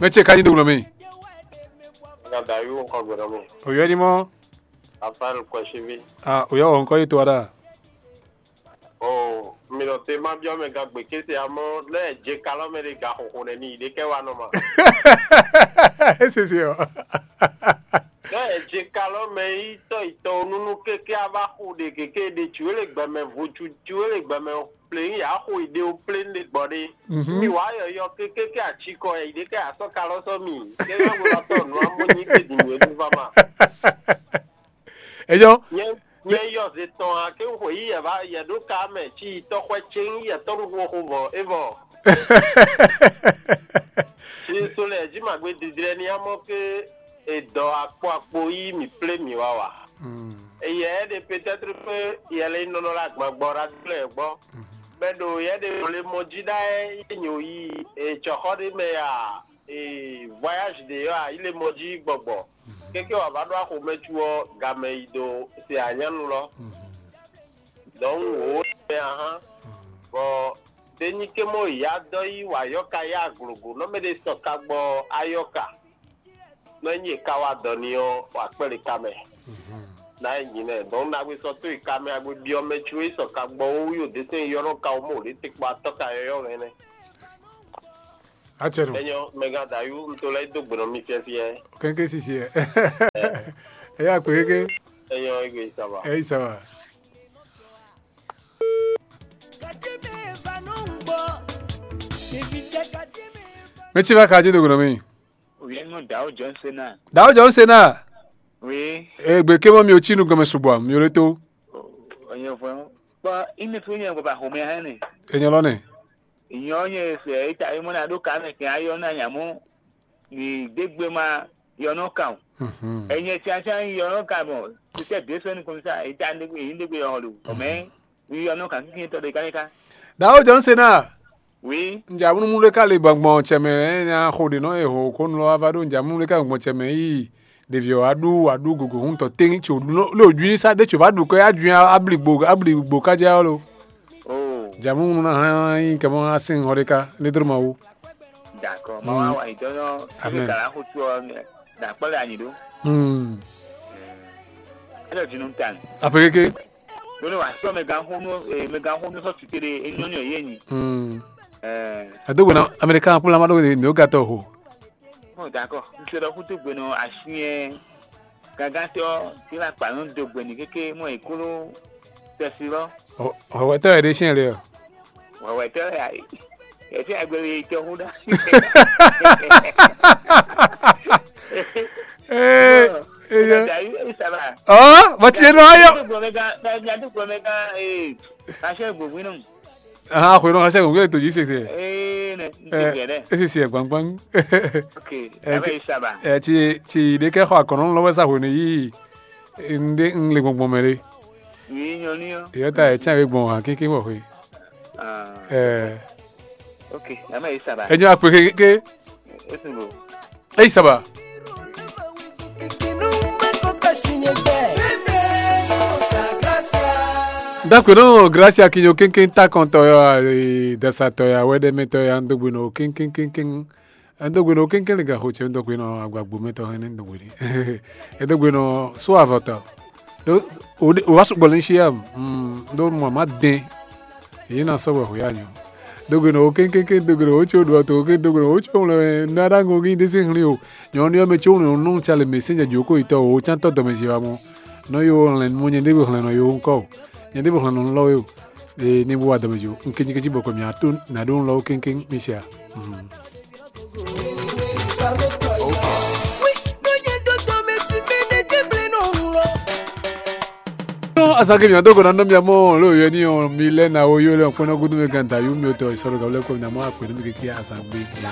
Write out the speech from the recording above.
Meche kaji do me. Na da yu ko gboro mo. Oyo ni mo. Afal ko shivi. Oyo on ko ito ada. Oh, mi no te ma bio me ga gbe kese amo le je kalo me de ga ko ne ni de ke wa no ma. Ese sí. Le je kalo me ito nunu keke abaku de keke de tuele gba me votu tuele gba me playing ya ko ide o play the body. Mi wa yo keke ke achiko e ide ke aso kalo so mi. Ke yo go to no amo ni ke di mi edu fama. Ejo nye yo se ton a ke ho yi ba ye do ka me chi to kwa chen ye to ro ho bo evo. Si so le ji ma gbe didire ni amo ke edo apo yi mi play mi wa. Ye de peut-être que yele no la gbora le gbo. Bedo ye de le mojida enyo yi e chokode me ya voyage de ya ile moji gbogbo. Keke wa bado ako mechuo game ido se anyanu lo. Don wo me aha. Bo deni ke mo ya do yi wa yoka ya glugu no me de soka gbo ayoka. No nyi kawa doni o wa pele kame. Na nyine don na we so to ikame agbe bi o mechu soka gbo o yo de sen yoro ka o mo le ti pa to ka yo ngene. Achero. Enyo mega da yu ntole do gboro mi fie. Kenke sisi. Ya kweke. Enyo igwe sawa. Sawa. Mechi ba kaji do gboro mi. Oui, mon Dow Johnson na. Dow Johnson na. Oui. Gbe ke mo mi o chinu gome subo mi o leto. Onye fo. Ba ine fo yen ba ho me ha ni. Enyo lo ni. Ìyọ́nyẹ ṣe ìta ìmọ̀ náà ló kà mí kí ayọ̀ náà yàmú ní dégbé máa yọ̀nà kàn. Ẹ̀yẹ tí a ṣe ń yọ̀nà kàn bọ̀ ṣiṣẹ́ bíẹ́sọ̀ ní kọ́mísà ìta èyí dégbé ọ̀hún ọ̀mẹ́ yọ̀nà kàn kíkì tọ́lẹ̀ ìkànnìkà. Dáwọ́ jọ ń ṣe náà. Oui. Ǹjẹ́ àwọn múlẹ̀ ká lè gbọ̀ngbọ̀n ṣẹ̀mẹ̀ ẹ̀ àkọ́dé náà ẹ̀họ́ kó ń lọ abádó ǹjẹ́ múlẹ̀ ká gbọ̀ngbọ̀n ṣẹ̀mẹ̀ yìí dèviọ̀ adú gògò ń tọ̀ tẹ́yìn tí lóòjú ní sáde tí o bá dùn kọ́ adùn abìlìgbò kájá ọ lọ. Jamu na hin kama asin horeka lidruma wo. D'accord. Ma wa idono le kala ko tu da pale anido. Ele jinun tan. Apeke. Dono wa so me gan hono so titere enyonyo yeni. Adogo na American pula ma dogo ni o gato ho. Oh d'accord. Nsero ku to gbe no asien gagato ti la pa no dogbe ni keke mo ikuru tesiro. Ọ̀wẹ̀ tẹ́rẹ̀ dé ṣe rẹ̀ ọ̀. Ọ̀wẹ̀ tẹ́rẹ̀ ẹ̀sìn àgbẹ̀rẹ̀ ìjọ hún dá. Bọ̀ tí ẹnu ayọ̀. Àhà náà aṣẹ́ ìgbòmí ètò yìí ṣèṣe. Ẹ sì gbangban. Ti ìdíkẹ́kọ̀ọ́ àkànná lọ́wọ́ sàwọn yìí ń lè gbọ̀ngbọ̀n mẹ́rin. Yo ta echa we gbon han keke wo fe. Okay, ama isaba. Enyo ape keke. Esugo. Isaba. D'accord, gracias kinyo kenken ta konto ya desato ya wede meto ya ndogbuno kenken. Ndogbuno kenken le ga hoche ndogbuno agbagbo meto hen ndogbuno. Ndogbuno suavota. O wa so bolin shi am do mo ma den yi na so we ya nyo dogo no kenken dogo o cho do to ke dogo o cho le na da ngo gi de sin ri o nyo ni o me cho no chale messenger joko ito o chan to do me si wa mo no yo online mo nye de bo no yo nko nye de bo no lo yo ni bo wa do me jo nkenyi keji boko mi atun na do lo kenken mi sia asake mi adogo na ndo mi amo lo yo ni o mi le na o yo le pon ogudu me ganta yu mi o to isoro ga le ko na mo ape ni mi keke asagbe